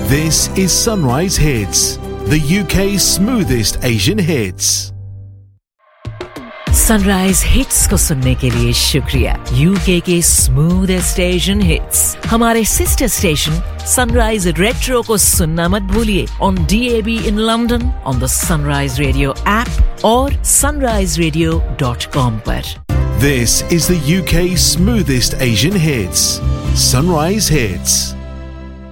This is Sunrise Hits, the UK's smoothest Asian hits. Sunrise hits को सुनने के लिए शुक्रिया। यूके के स्मूथेस्ट एशियन हिट्स हमारे सिस्टर स्टेशन सनराइज रेट्रो को सुनना मत भूलिए on DAB in London, on the sunrise radio app और sunriseradio.com पर। This is the UK's smoothest Asian hits. Sunrise Hits.